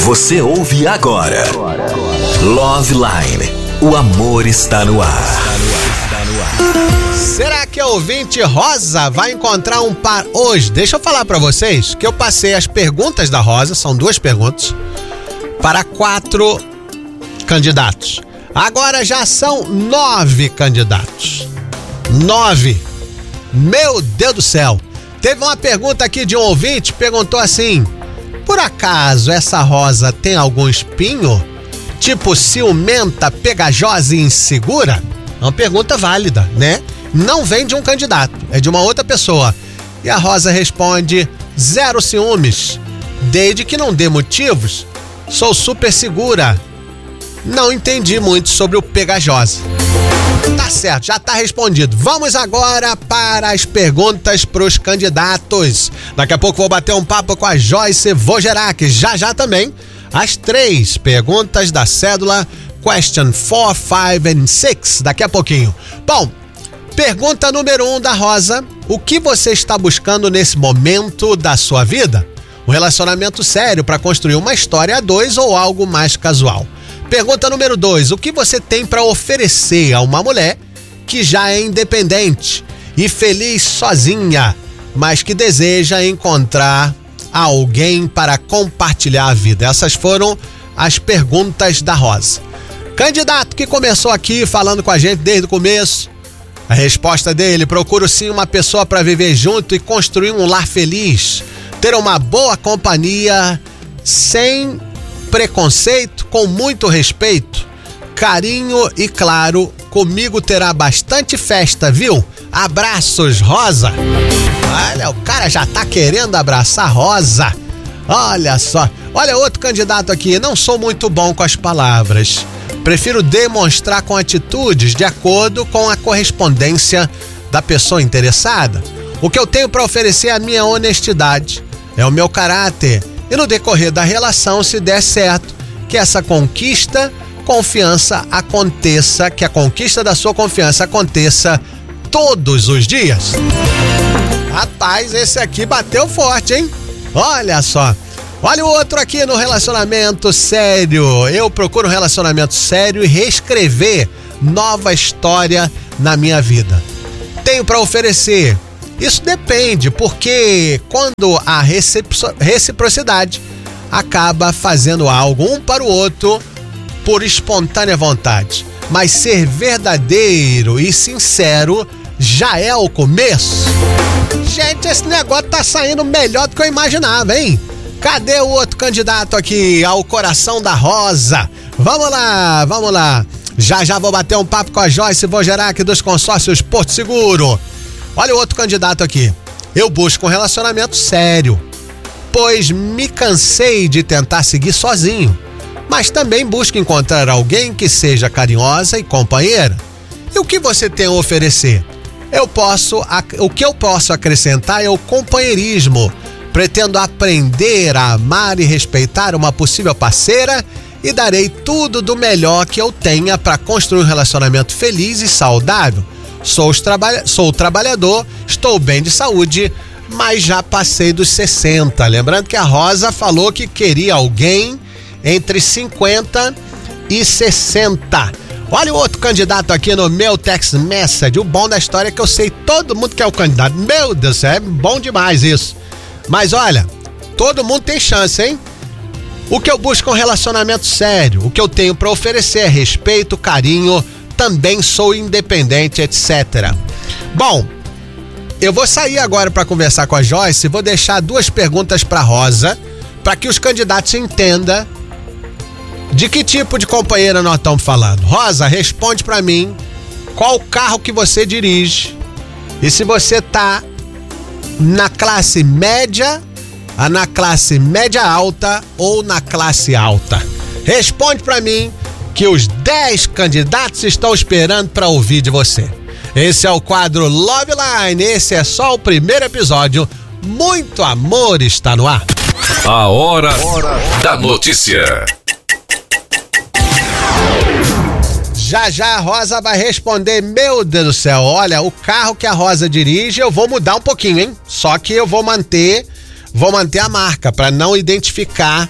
Você ouve agora Love Line, o amor está no ar. Será que a ouvinte Rosa vai encontrar um par hoje? Deixa eu falar pra vocês que eu passei as perguntas da Rosa, são 2 perguntas, para 4 candidatos. Agora já são 9 candidatos. 9. Meu Deus do céu. Teve uma pergunta aqui de um ouvinte, perguntou assim: por acaso essa Rosa tem algum espinho? Tipo ciumenta, pegajosa e insegura? É uma pergunta válida, né? Não vem de um candidato, é de uma outra pessoa. E a Rosa responde: 0 ciúmes. Desde que não dê motivos, sou super segura. Não entendi muito sobre o pegajosa. Tá certo, já tá respondido. Vamos agora para as perguntas pros candidatos. Daqui a pouco vou bater um papo com a Joyce Wojerac. Já também as 3 perguntas da cédula Question 4, 5 and 6. Daqui a pouquinho. Bom, pergunta número 1 da Rosa: o que você está buscando nesse momento da sua vida? Um relacionamento sério para construir uma história a 2 ou algo mais casual? Pergunta número 2: o que você tem para oferecer a uma mulher que já é independente e feliz sozinha, mas que deseja encontrar alguém para compartilhar a vida? Essas foram as perguntas da Rosa. Candidato que começou aqui falando com a gente desde o começo, a resposta dele: procuro sim uma pessoa para viver junto e construir um lar feliz, ter uma boa companhia, sem preconceito, com muito respeito, carinho e, claro, comigo terá bastante festa, viu? Abraços, Rosa. Olha, o cara já tá querendo abraçar Rosa. Olha só. Olha, outro candidato aqui: não sou muito bom com as palavras. Prefiro demonstrar com atitudes de acordo com a correspondência da pessoa interessada. O que eu tenho para oferecer é a minha honestidade, é o meu caráter. E no decorrer da relação, se der certo, que essa confiança aconteça, que a conquista da sua confiança aconteça todos os dias. Rapaz, esse aqui bateu forte, hein? Olha só. Olha o outro aqui no relacionamento sério. Eu procuro um relacionamento sério e reescrever nova história na minha vida. Tenho para oferecer. Isso depende, porque quando a reciprocidade acaba fazendo algo um para o outro por espontânea vontade. Mas ser verdadeiro e sincero já é o começo. Gente, esse negócio tá saindo melhor do que eu imaginava, hein? Cadê o outro candidato aqui ao coração da Rosa? Vamos lá. Já vou bater um papo com a Joyce Wojerac dos consórcios Porto Seguro. Olha o outro candidato aqui: eu busco um relacionamento sério, pois me cansei de tentar seguir sozinho, mas também busco encontrar alguém que seja carinhosa e companheira. E o que você tem a oferecer? O que eu posso acrescentar é o companheirismo. Pretendo aprender a amar e respeitar uma possível parceira e darei tudo do melhor que eu tenha para construir um relacionamento feliz e saudável. Sou trabalhador, estou bem de saúde, mas já passei dos 60. Lembrando que a Rosa falou que queria alguém entre 50 e 60. Olha o outro candidato aqui no meu text message. O bom da história é que eu sei todo mundo que é o candidato. Meu Deus do céu, é bom demais isso. Mas olha, todo mundo tem chance, hein? O que eu busco é um relacionamento sério. O que eu tenho para oferecer é respeito, carinho, também sou independente, etc. Bom, eu vou sair agora para conversar com a Joyce e vou deixar 2 perguntas para Rosa, para que os candidatos entendam de que tipo de companheira nós estamos falando. Rosa, responde para mim qual carro que você dirige e se você tá na classe média, na classe média alta ou na classe alta. Responde para mim que os 10 candidatos estão esperando para ouvir de você. Esse é o quadro Love Line. Esse é só o primeiro episódio. Muito amor está no ar. A hora da notícia. Já a Rosa vai responder. Meu Deus do céu, olha, o carro que a Rosa dirige eu vou mudar um pouquinho, hein? Só que eu vou manter a marca para não identificar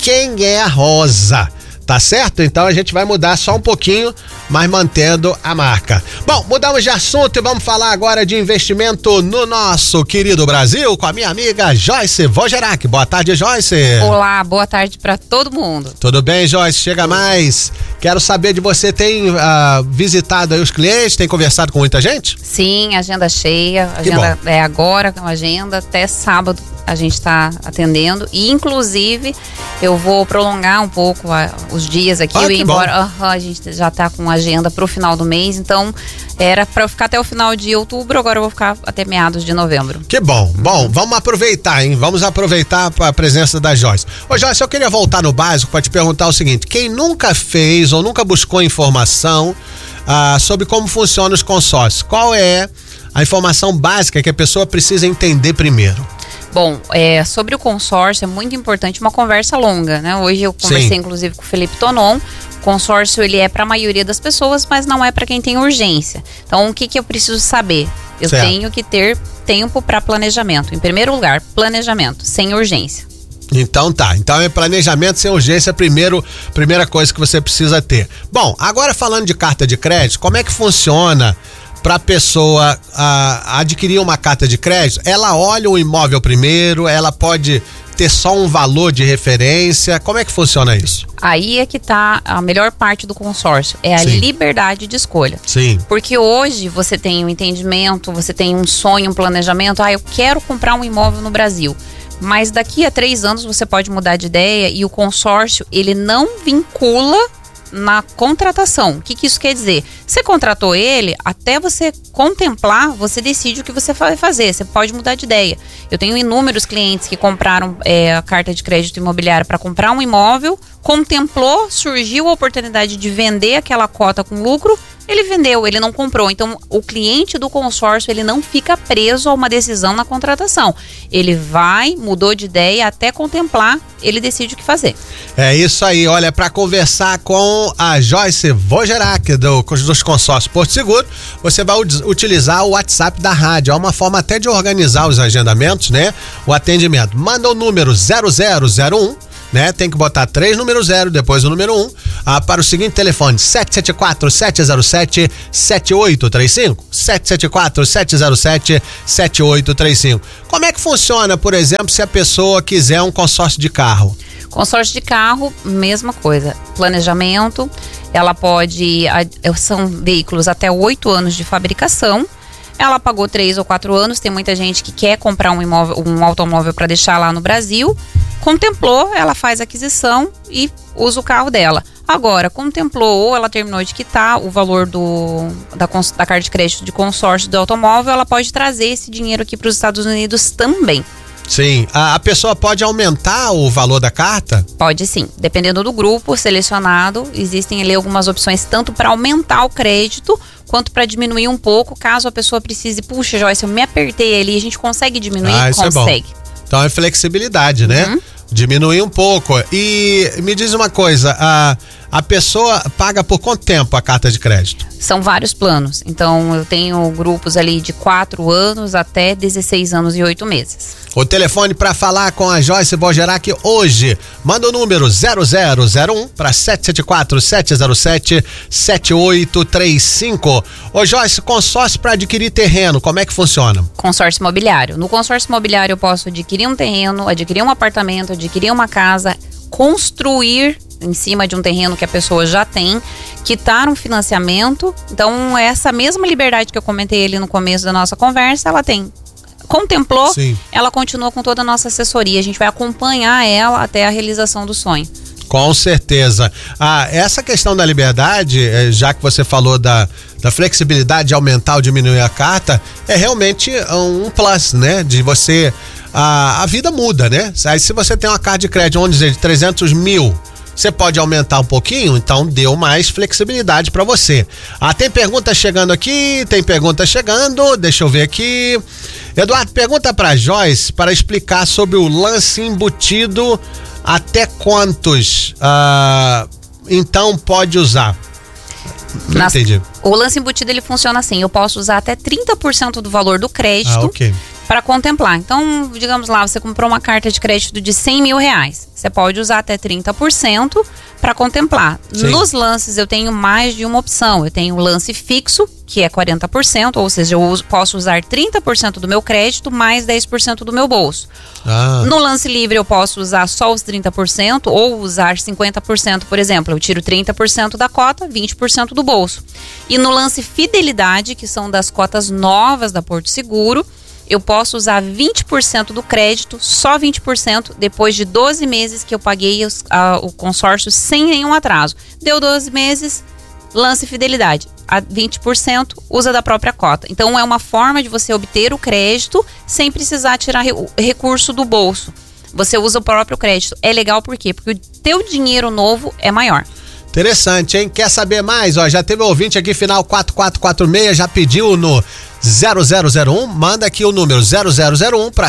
quem é a Rosa. Tá certo? Então a gente vai mudar só um pouquinho, mas mantendo a marca. Bom, mudamos de assunto e vamos falar agora de investimento no nosso querido Brasil com a minha amiga Joyce Wojerac. Boa tarde, Joyce. Olá, boa tarde para todo mundo. Tudo bem, Joyce? Chega mais. Quero saber de você, tem visitado aí os clientes, tem conversado com muita gente? Sim, agenda cheia, agenda é agora com a agenda, até sábado a gente está atendendo e inclusive eu vou prolongar um pouco os dias aqui, eu ir embora, a gente já tá com agenda pro final do mês, então era para eu ficar até o final de outubro, agora eu vou ficar até meados de novembro. Que bom. Bom, vamos aproveitar, hein? Vamos aproveitar a presença da Joyce. Ô Joyce, eu queria voltar no básico para te perguntar o seguinte, quem nunca fez ou nunca buscou informação sobre como funcionam os consórcios, qual é a informação básica que a pessoa precisa entender primeiro? Bom, sobre o consórcio é muito importante uma conversa longa, né? Hoje eu conversei inclusive com o Felipe Tonon. O consórcio ele é para a maioria das pessoas, mas não é para quem tem urgência. Então o que eu preciso saber? Eu tenho que ter tempo para planejamento. Em primeiro lugar, planejamento, sem urgência. Então tá, então é planejamento sem urgência, primeira coisa que você precisa ter. Bom, agora falando de carta de crédito, como é que funciona para a pessoa adquirir uma carta de crédito? Ela olha o imóvel primeiro, ela pode ter só um valor de referência, como é que funciona isso? Aí é que tá a melhor parte do consórcio, é a liberdade de escolha. Sim. Porque hoje você tem um entendimento, você tem um sonho, um planejamento, eu quero comprar um imóvel no Brasil. Mas daqui a 3 anos você pode mudar de ideia e o consórcio, ele não vincula na contratação. O que isso quer dizer? Você contratou ele, até você contemplar, você decide o que você vai fazer. Você pode mudar de ideia. Eu tenho inúmeros clientes que compraram a carta de crédito imobiliário para comprar um imóvel, contemplou, surgiu a oportunidade de vender aquela cota com lucro, ele vendeu, ele não comprou. Então, o cliente do consórcio, ele não fica preso a uma decisão na contratação. Ele vai, mudou de ideia, até contemplar, ele decide o que fazer. É isso aí, olha, para conversar com a Joyce Wojerac dos consórcios Porto Seguro, você vai utilizar o WhatsApp da rádio. É uma forma até de organizar os agendamentos, né? O atendimento. Manda o número 0001, né? Tem que botar 3 número 0, depois o número 1, para o seguinte telefone, 774-707-7835, 774-707-7835. Como é que funciona, por exemplo, se a pessoa quiser um consórcio de carro? Consórcio de carro, mesma coisa, planejamento, ela pode, são veículos até 8 anos de fabricação. Ela pagou 3 ou 4 anos, tem muita gente que quer comprar um automóvel para deixar lá no Brasil, contemplou, ela faz a aquisição e usa o carro dela. Agora, contemplou ou ela terminou de quitar o valor da carta de crédito de consórcio do automóvel, ela pode trazer esse dinheiro aqui para os Estados Unidos também. Sim, a pessoa pode aumentar o valor da carta? Pode sim, dependendo do grupo selecionado, existem ali algumas opções tanto para aumentar o crédito quanto para diminuir um pouco, caso a pessoa precise, puxa Joyce, eu me apertei ali, a gente consegue diminuir? Isso consegue. É bom. Então é flexibilidade, né? Diminuir um pouco. E me diz uma coisa, a pessoa paga por quanto tempo a carta de crédito? São vários planos. Então eu tenho grupos ali de 4 anos até 16 anos e 8 meses. O telefone para falar com a Joyce Wojerac hoje, manda o número 0001 para 774-707-7835. Ô Joyce, consórcio para adquirir terreno, como é que funciona? Consórcio imobiliário. No consórcio imobiliário eu posso adquirir um terreno, adquirir um apartamento, adquirir uma casa, construir em cima de um terreno que a pessoa já tem, quitar um financiamento. Então essa mesma liberdade que eu comentei ali no começo da nossa conversa, ela tem. Contemplou, ela continua com toda a nossa assessoria, a gente vai acompanhar ela até a realização do sonho. Com certeza. Essa questão da liberdade, já que você falou da flexibilidade de aumentar ou diminuir a carta, é realmente um plus, né? De você, a vida muda, né? Aí se você tem uma carta de crédito, vamos dizer, de 300 mil, você pode aumentar um pouquinho, então deu mais flexibilidade para você. Tem pergunta chegando aqui, deixa eu ver aqui. Eduardo, pergunta para Joyce para explicar sobre o lance embutido, até quantos então pode usar. Entendi. O lance embutido ele funciona assim, eu posso usar até 30% do valor do crédito. para contemplar. Então, digamos lá, você comprou uma carta de crédito de R$100 mil. Você pode usar até 30% para contemplar. Sim. Nos lances eu tenho mais de uma opção. Eu tenho o lance fixo, que é 40%, ou seja, eu posso usar 30% do meu crédito mais 10% do meu bolso. No lance livre eu posso usar só os 30% ou usar 50%, por exemplo. Eu tiro 30% da cota, 20% do bolso. E no lance fidelidade, que são das cotas novas da Porto Seguro, eu posso usar 20% do crédito, só 20%, depois de 12 meses que eu paguei o consórcio sem nenhum atraso. Deu 12 meses, lance fidelidade. A 20% usa da própria cota. Então é uma forma de você obter o crédito sem precisar tirar recurso do bolso. Você usa o próprio crédito. É legal por quê? Porque o teu dinheiro novo é maior. Interessante, hein? Quer saber mais? Ó, já teve um ouvinte aqui, final 4446, já pediu no 0001, manda aqui o número 0001 para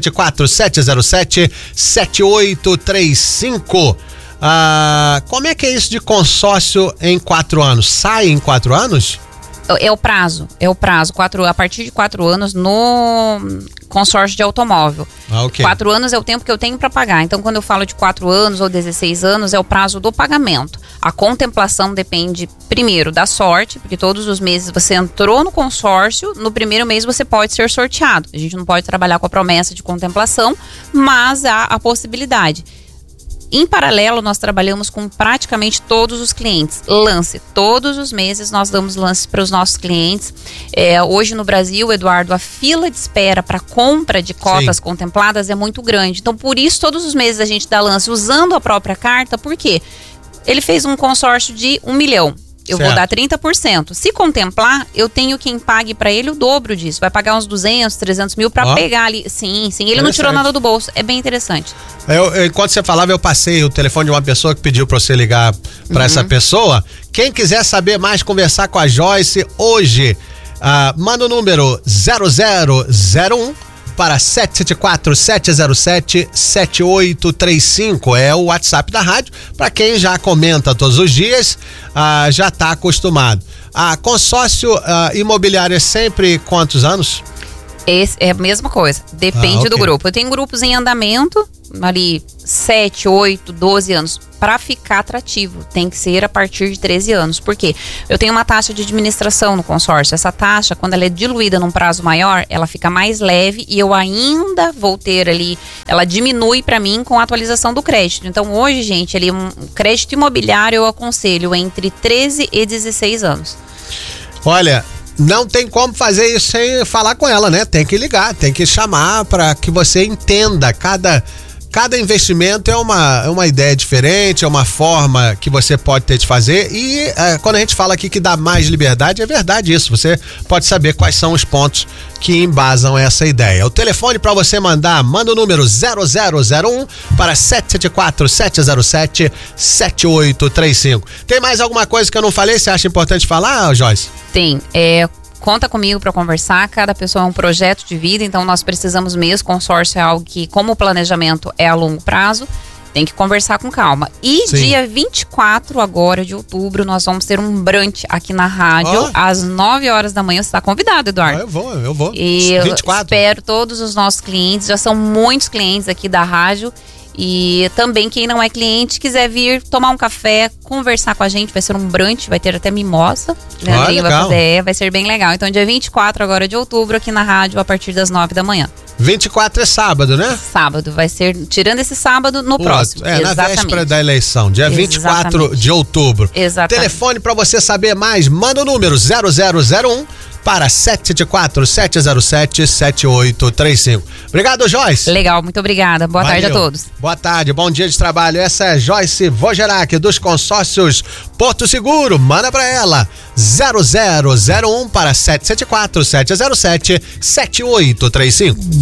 774-707-7835. Como é que é isso de consórcio em 4 anos? Sai em 4 anos? É o prazo. A partir de 4 anos no consórcio de automóvel. Okay. 4 anos é o tempo que eu tenho para pagar. Então, quando eu falo de 4 anos ou 16 anos, é o prazo do pagamento. A contemplação depende, primeiro, da sorte, porque todos os meses você entrou no consórcio, no primeiro mês você pode ser sorteado. A gente não pode trabalhar com a promessa de contemplação, mas há a possibilidade. Em paralelo, nós trabalhamos com praticamente todos os clientes. Lance. Todos os meses nós damos lances para os nossos clientes. Hoje no Brasil, Eduardo, a fila de espera para compra de cotas contempladas é muito grande. Então, por isso, todos os meses a gente dá lance usando a própria carta. Por quê? Ele fez um consórcio de 1 milhão. Eu vou dar 30%. Se contemplar, eu tenho quem pague para ele o dobro disso. Vai pagar uns 200, 300 mil para pegar ali. Sim. Ele não tirou nada do bolso. É bem interessante. Enquanto você falava, eu passei o telefone de uma pessoa que pediu para você ligar para essa pessoa. Quem quiser saber mais, conversar com a Joyce hoje, manda o número 0001 para 774-707-7835. É o WhatsApp da rádio. Para quem já comenta todos os dias, já está acostumado. Consórcio imobiliário é sempre quantos anos? É a mesma coisa. Depende do grupo. Eu tenho grupos em andamento, ali 7, 8, 12 anos. Para ficar atrativo, tem que ser a partir de 13 anos. Por quê? Eu tenho uma taxa de administração no consórcio. Essa taxa, quando ela é diluída num prazo maior, ela fica mais leve e eu ainda vou ter ali, ela diminui para mim com a atualização do crédito. Então hoje, gente, ali um crédito imobiliário eu aconselho entre 13 e 16 anos. Olha, não tem como fazer isso sem falar com ela, né? Tem que ligar, tem que chamar para que você entenda. Cada investimento é uma ideia diferente, é uma forma que você pode ter de fazer e quando a gente fala aqui que dá mais liberdade, é verdade isso. Você pode saber quais são os pontos que embasam essa ideia. O telefone para você manda o número 0001 para 774-707-7835. Tem mais alguma coisa que eu não falei? Você acha importante falar, Joyce? Tem. Conta comigo para conversar, cada pessoa é um projeto de vida, então nós precisamos mesmo, consórcio é algo que, como o planejamento é a longo prazo, tem que conversar com calma. E dia 24 agora de outubro, nós vamos ter um brunch aqui na rádio, às 9 horas da manhã. Você está convidado, Eduardo. Eu vou. E 24. Eu espero todos os nossos clientes, já são muitos clientes aqui da rádio. E também quem não é cliente, quiser vir tomar um café, conversar com a gente, vai ser um brunch, vai ter até mimosa. Leandrinho vai fazer, vai ser bem legal. Então dia 24 agora de outubro aqui na rádio a partir das 9 da manhã. 24 é sábado, né? Sábado, vai ser, tirando esse sábado, no próximo. Na véspera da eleição, dia 24 de outubro. Exatamente. Telefone para você saber mais, manda o número 0001 para 774-707-7835. Obrigado, Joyce. Legal, muito obrigada. Boa tarde a todos. Boa tarde, bom dia de trabalho. Essa é Joyce Wojerac, dos consórcios Porto Seguro. Manda para ela 0001 para 774-707-7835.